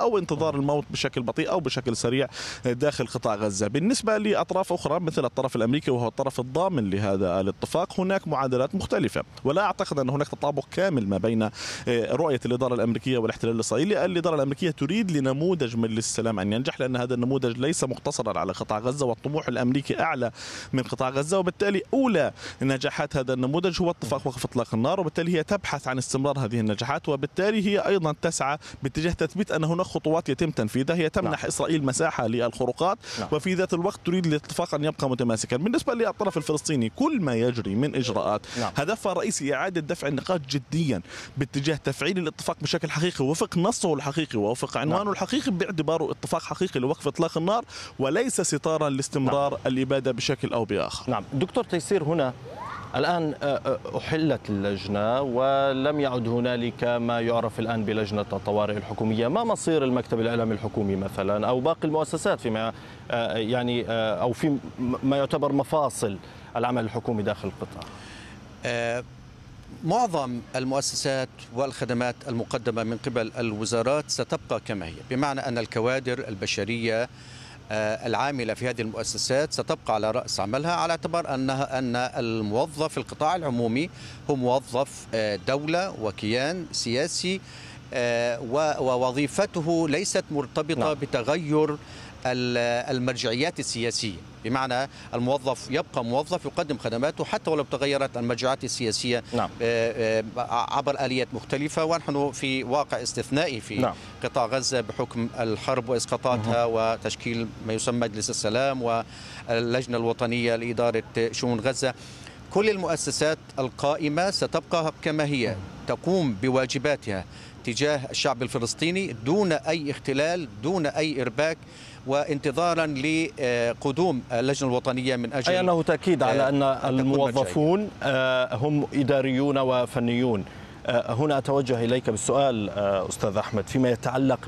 أو انتظار الموت بشكل بطيء أو بشكل سريع داخل قطاع غزة. بالنسبة لأطراف أخرى مثل الطرف الأمريكي وهو الطرف الضامن لهذا الاتفاق، هناك معادلات مختلفة، ولا أعتقد أن هناك تطابق كامل ما بين رؤية الإدارة الأمريكية والاحتلال الإسرائيلي. الإدارة الأمريكية تريد لنموذج مجلس السلام أن ينجح، لأن هذا النموذج ليس مقتصرا على قطاع غزة، والطموح الأمريكي أعلى من قطاع غزة، وبالتالي أولى نجاحات هذا النموذج هو اتفاق وقف إطلاق النار، وبالتالي هي تبحث عن استمرار هذه النجاحات، وبالتالي هي أيضا تسعى باتجاه تثبيت أن هناك خطوات يتم تنفيذها هي تمنح إسرائيل مساحة للخروقات، وفي ذات الوقت تريد الاتفاق أن يبقى متماسكا. بالنسبة للطرف الفلسطيني كل ما يجري من إجراءات هدفها الرئيسي إعادة دفع النقاش جديا باتجاه تفعيل الاتفاق بشكل حقيقي وفق نصه الحقيقي ووفق عنوانه الحقيقي، باعتباره اتفاق حقيقي لوقف إطلاق النار وليس ستارا لاستمرار الإبادة بشكل أو بآخر. نعم دكتور تيسير، هنا الآن أحلت اللجنة ولم يعد هنالك ما يعرف الآن بلجنة الطوارئ الحكومية، ما مصير المكتب الإعلامي الحكومي مثلا أو باقي المؤسسات فيما يعني أو في ما يعتبر مفاصل العمل الحكومي داخل القطاع؟ معظم المؤسسات والخدمات المقدمة من قبل الوزارات ستبقى كما هي، بمعنى أن الكوادر البشرية العاملة في هذه المؤسسات ستبقى على رأس عملها، على اعتبار أن الموظف في القطاع العمومي هو موظف دولة وكيان سياسي، ووظيفته ليست مرتبطة بتغير المرجعيات السياسية، بمعنى الموظف يبقى موظف يقدم خدماته حتى ولو تغيرت المرجعيات السياسية عبر آليات مختلفة. ونحن في واقع استثنائي في قطاع غزة بحكم الحرب وإسقاطاتها وتشكيل ما يسمى مجلس السلام واللجنة الوطنية لإدارة شؤون غزة. كل المؤسسات القائمة ستبقى كما هي، تقوم بواجباتها تجاه الشعب الفلسطيني دون أي اختلال، دون أي إرباك، وانتظارا لقدوم اللجنة الوطنية من أجل أي أنه تأكيد على أن الموظفون هم إداريون وفنيون. هنا أتوجه إليك بالسؤال أستاذ أحمد فيما يتعلق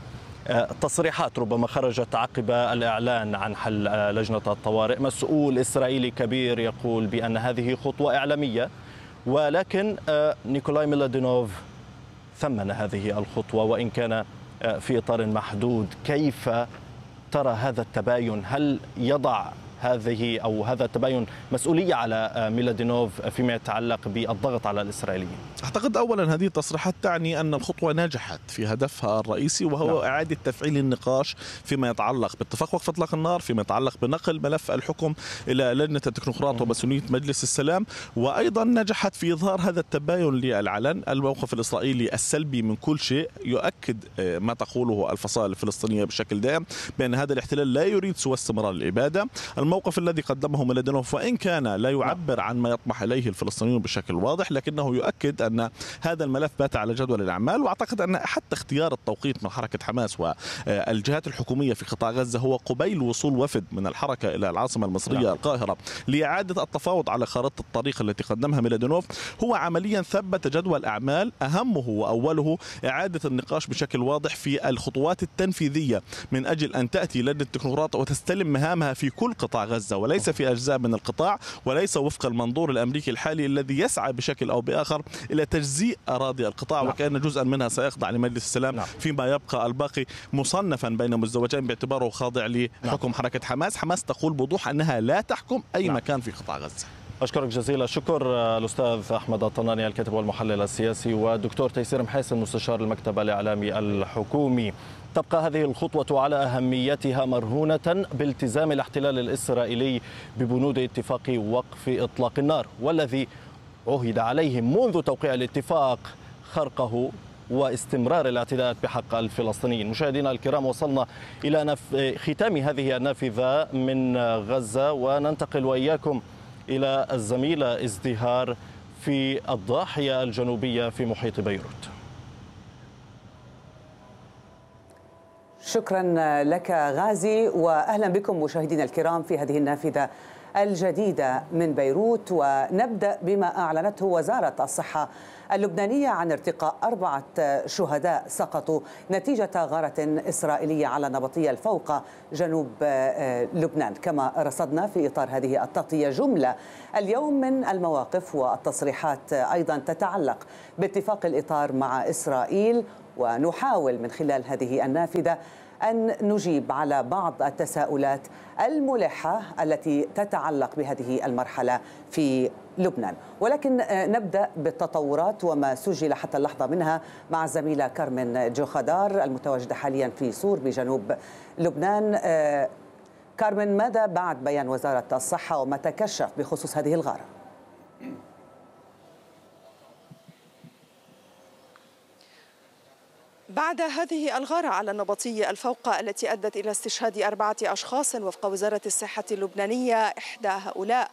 بتصريحات ربما خرجت عقب الإعلان عن حل لجنة الطوارئ. مسؤول إسرائيلي كبير يقول بأن هذه خطوة إعلامية، ولكن نيكولاي ميلادينوف ثمن هذه الخطوة وإن كان في إطار محدود. كيف ترى هذا التباين؟ هل يضع هذه أو هذا التباين مسؤولية على ميلادينوف فيما يتعلق بالضغط على الإسرائيليين؟ أعتقد أولا هذه التصريحات تعني أن الخطوة نجحت في هدفها الرئيسي، وهو إعادة تفعيل النقاش فيما يتعلق باتفاق وقف إطلاق النار، فيما يتعلق بنقل ملف الحكم إلى لجنة التكنوقراط ومسؤولية مجلس السلام، وأيضا نجحت في إظهار هذا التباين للعلن. الموقف الإسرائيلي السلبي من كل شيء يؤكد ما تقوله الفصائل الفلسطينية بشكل دائم بأن هذا الاحتلال لا يريد سوى استمرار الإبادة. الموقف الذي قدمه ميلادينوف وإن كان لا يعبر عن ما يطمح إليه الفلسطينيون بشكل واضح، لكنه يؤكد أن هذا الملف بات على جدول الأعمال. وأعتقد أن حتى اختيار التوقيت من حركة حماس والجهات الحكومية في قطاع غزة هو قبيل وصول وفد من الحركة إلى العاصمة المصرية القاهرة لإعادة التفاوض على خارطة الطريق التي قدمها ميلادينوف. هو عمليا ثبت جدول أعمال أهمه وأوله إعادة النقاش بشكل واضح في الخطوات التنفيذية من أجل أن تأتي لجنة التكنوقراط وتستلم مهامها في كل قطاع غزة وليس في أجزاء من القطاع، وليس وفق المنظور الأمريكي الحالي الذي يسعى بشكل أو بآخر إلى تجزيء أراضي القطاع وكأن جزءا منها سيخضع لمجلس السلام، فيما يبقى الباقي مصنفا بين مزدوجين باعتباره خاضع لحكم حركة حماس. حماس تقول بوضوح أنها لا تحكم أي مكان في قطاع غزة. أشكرك جزيل الشكر الأستاذ أحمد الطناني الكاتب والمحلل السياسي، ودكتور تيسير محيسن مستشار المكتب الإعلامي الحكومي. تبقى هذه الخطوة على أهميتها مرهونة بالتزام الاحتلال الإسرائيلي ببنود اتفاق وقف إطلاق النار، والذي عهد عليهم منذ توقيع الاتفاق خرقه واستمرار الاعتداءات بحق الفلسطينيين. مشاهدينا الكرام، وصلنا إلى ختام هذه النافذة من غزة، وننتقل وإياكم إلى الزميلة ازدهار في الضاحية الجنوبية في محيط بيروت. شكرا لك غازي، وأهلا بكم مشاهدينا الكرام في هذه النافذة الجديدة من بيروت. ونبدأ بما أعلنته وزارة الصحة اللبنانية عن ارتقاء 4 شهداء سقطوا نتيجة غارة إسرائيلية على نبطية الفوق جنوب لبنان. كما رصدنا في إطار هذه التغطية جملة اليوم من المواقف والتصريحات أيضا تتعلق باتفاق الإطار مع إسرائيل ونحاول من خلال هذه النافذة أن نجيب على بعض التساؤلات الملحة التي تتعلق بهذه المرحلة في لبنان. ولكن نبدأ بالتطورات وما سجل حتى اللحظة منها مع الزميلة كارمن جوخدار المتواجدة حاليا في صور بجنوب لبنان. كارمن، ماذا بعد بيان وزارة الصحة وما تكشف بخصوص هذه الغارة؟ بعد هذه الغارة على النبطي الفوقة التي أدت إلى استشهاد 4 أشخاص وفق وزارة الصحة اللبنانية، إحدى هؤلاء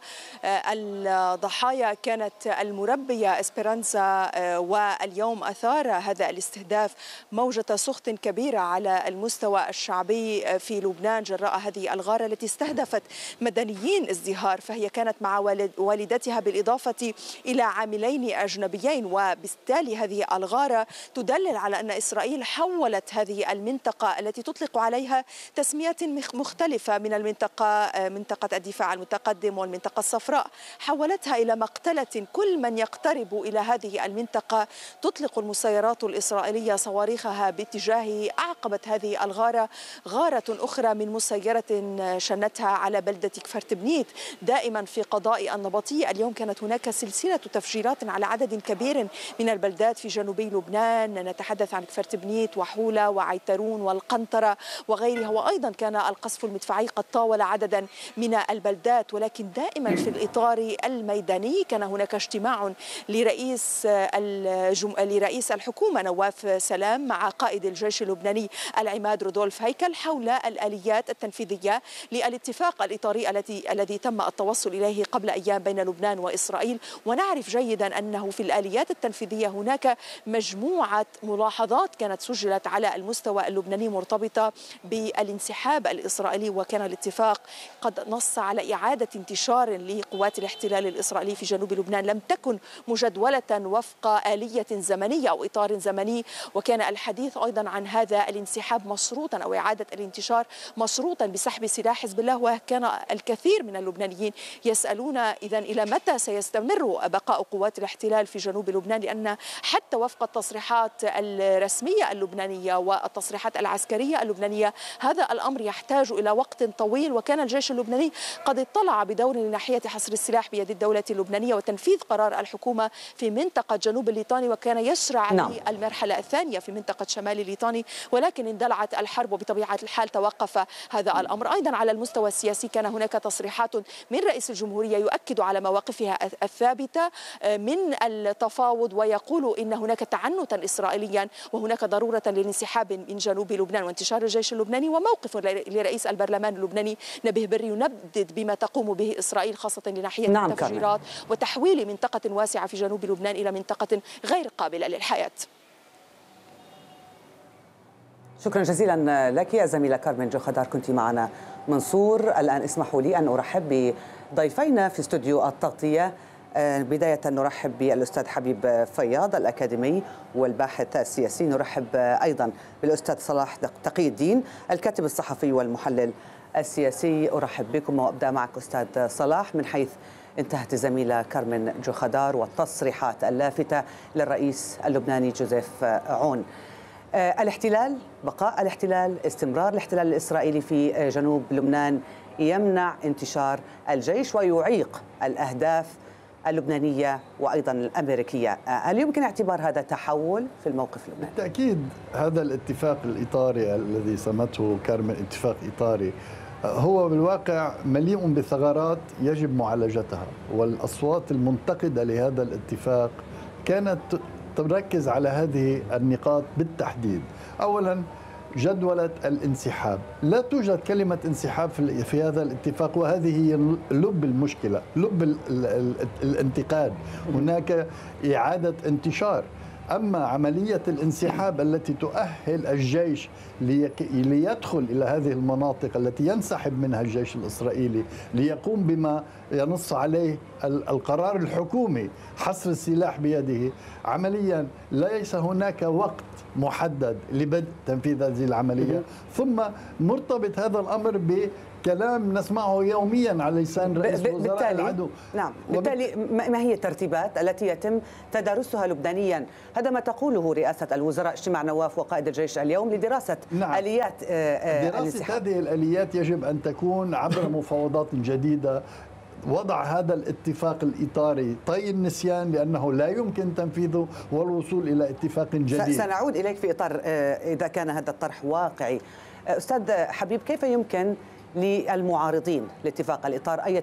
الضحايا كانت المربية إسبرانزا، واليوم أثار هذا الاستهداف موجة سخط كبيرة على المستوى الشعبي في لبنان جراء هذه الغارة التي استهدفت مدنيين ازدهار، فهي كانت مع والدتها بالإضافة إلى عاملين أجنبيين، وبالتالي هذه الغارة تدلل على أن إسرائيل حولت هذه المنطقة التي تطلق عليها تسميات مختلفة من منطقة الدفاع المتقدم والمنطقة الصفراء، حولتها إلى مقتلة. كل من يقترب إلى هذه المنطقة تطلق المسيرات الإسرائيلية صواريخها باتجاهه. أعقبت هذه الغارة غارة أخرى من مسيرة شنتها على بلدة كفرتبنيت. دائما في قضاء النبطي اليوم كانت هناك سلسلة تفجيرات على عدد كبير من البلدات في جنوبي لبنان، نتحدث عن كفرتبنيت وحولة وعيترون والقنطرة وغيرها، وأيضا كان القصف المدفعي قد طاول عددا من البلدات. ولكن دائما في الإطار الميداني كان هناك اجتماع لرئيس الحكومة نواف سلام مع قائد الجيش اللبناني العماد رودولف هيكل حول الآليات التنفيذية للاتفاق الإطاري الذي تم التوصل إليه قبل أيام بين لبنان وإسرائيل. ونعرف جيدا أنه في الآليات التنفيذية هناك مجموعة ملاحظات كانت سجلت على المستوى اللبناني مرتبطة بالانسحاب الإسرائيلي، وكان الاتفاق قد نص على إعادة انتشار لقوات الاحتلال الإسرائيلي في جنوب لبنان لم تكن مجدولة وفق آلية زمنية أو إطار زمني، وكان الحديث أيضا عن هذا الانسحاب مشروطا أو إعادة الانتشار مشروطا بسحب سلاح حزب الله. وكان الكثير من اللبنانيين يسألون إذن إلى متى سيستمر بقاء قوات الاحتلال في جنوب لبنان، لأن حتى وفق التصريحات الرسمية اللبنانية والتصريحات العسكرية اللبنانية هذا الأمر يحتاج إلى وقت طويل. وكان الجيش اللبناني قد اطلع بدور ناحية حصر السلاح بيد الدولة اللبنانية وتنفيذ قرار الحكومة في منطقة جنوب الليطاني، وكان يسرع المرحلة الثانية في منطقة شمال الليطاني، ولكن اندلعت الحرب وبطبيعة الحال توقف هذا الأمر. أيضا على المستوى السياسي كان هناك تصريحات من رئيس الجمهورية يؤكد على مواقفها الثابتة من التفاوض، ويقول إن هناك تعنتا إسرائيليا وهناك ضرورة للانسحاب من جنوب لبنان وانتشار الجيش اللبناني. وموقف لرئيس البرلمان اللبناني نبيه بري يندد بما تقوم به إسرائيل خاصة لناحية التفجيرات وتحويل منطقة واسعة في جنوب لبنان إلى منطقة غير قابلة للحياة. شكرا جزيلا لك يا زميلة كارمن جوخدار، كنت معنا من صور. الآن اسمحوا لي أن أرحب بضيفينا في استوديو التغطية. بداية نرحب بالأستاذ حبيب فياض الأكاديمي والباحث السياسي، نرحب أيضا بالأستاذ صلاح تقي الدين الكاتب الصحفي والمحلل السياسي. أرحب بكم وأبدأ معك أستاذ صلاح من حيث انتهت الزميلة كارمن جوخدار والتصريحات اللافتة للرئيس اللبناني جوزيف عون. الاحتلال، بقاء الاحتلال، استمرار الاحتلال الإسرائيلي في جنوب لبنان يمنع انتشار الجيش ويعيق الأهداف اللبنانية وأيضا الأمريكية. هل يمكن اعتبار هذا تحول في الموقف اللبناني؟ بالتأكيد هذا الاتفاق الإطاري الذي سمته كارمن اتفاق إطاري هو بالواقع مليء بثغرات يجب معالجتها، والأصوات المنتقدة لهذا الاتفاق كانت تركز على هذه النقاط بالتحديد. أولا جدولة الانسحاب، لا توجد كلمة انسحاب في هذا الاتفاق، وهذه هي لب المشكلة، لب الانتقاد. هناك إعادة انتشار. أما عملية الانسحاب التي تؤهل الجيش ليدخل إلى هذه المناطق التي ينسحب منها الجيش الإسرائيلي ليقوم بما ينص عليه القرار الحكومي حصر السلاح بيده، عمليا ليس هناك وقت محدد لبدء تنفيذ هذه العملية. ثم مرتبط هذا الأمر كلام نسمعه يوميا على لسان رئيس وزراء العدو. نعم، بالتالي ما هي الترتيبات التي يتم تدارسها لبنانيا؟ هذا ما تقوله رئاسة الوزراء اجتماع نواف وقائد الجيش اليوم لدراسة آليات دراسة هذه الآليات يجب أن تكون عبر مفاوضات جديدة، وضع هذا الاتفاق الإطاري طي النسيان لأنه لا يمكن تنفيذه والوصول إلى اتفاق جديد. سنعود إليك في إطار إذا كان هذا الطرح واقعي. أستاذ حبيب، كيف يمكن للمعارضين لاتفاق الإطار أن